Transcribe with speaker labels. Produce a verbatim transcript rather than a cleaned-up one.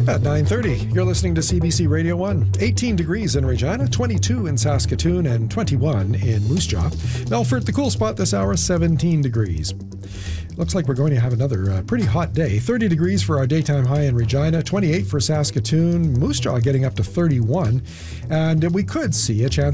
Speaker 1: At nine thirty, you're listening to C B C Radio one. eighteen degrees in Regina, twenty-two in Saskatoon, and twenty-one in Moose Jaw. Melfort, the cool spot this hour, seventeen degrees. Looks like we're going to have another uh, pretty hot day. thirty degrees for our daytime high in Regina, twenty-eight for Saskatoon, Moose Jaw getting up to thirty-one, and we could see a chance